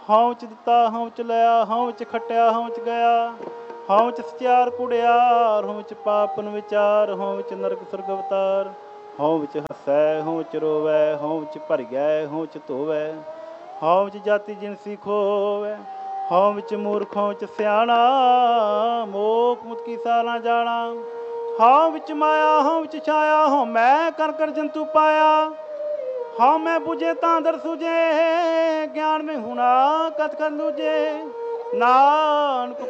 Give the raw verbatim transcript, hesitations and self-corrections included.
ਹਉ ਚ ਦਿੱਤਾ ਹਉ ਚ ਲਿਆ, ਹਉ ਚ ਖੱਟਿਆ ਹਉ ਚ ਗਿਆ। ਹਉ ਚ ਸਚਿਆਰ ਕੁੜਿਆਰ, ਹਉ ਚ ਪਾਪਨ ਵਿਚਾਰ। ਹਉ ਚ ਨਰਕ ਸੁਰਗ ਅਵਤਾਰ। ਹਉ ਵਿੱਚ ਹੱਸੈ ਹਉ ਚ ਰੋਵੈ, ਹਉ ਚ ਭਰੀਐ ਹਉ ਚ ਧੋਵੈ। ਹਉ ਚ ਜਾਤੀ ਜਿਨਸੀ ਖੋਵੈ, ਹਉ ਵਿੱਚ ਮੂਰਖ ਹਉ ਚ ਸਿਆਣਾ। ਮੋਖ ਮੁਤ ਕੀ ਸਾ ਨਾ ਜਾਣਾ। ਹਉ ਵਿੱਚ ਮਾਇਆ ਹਉ ਵਿੱਚ ਛਾਇਆ, ਹਉ ਮੈਂ ਕਰ ਕਰ ਜੰਤੂ ਪਾਇਆ। ਹਉ ਮੈਂ ਬੁਝੇ ਤਾਂ ਦਰ ਸੂਝੇ, ਗਿਆਨ ਮੈਂ ਹੁਣਾ ਕਤ ਕਤ ਦੂਜੇ। ਨਾਨਕ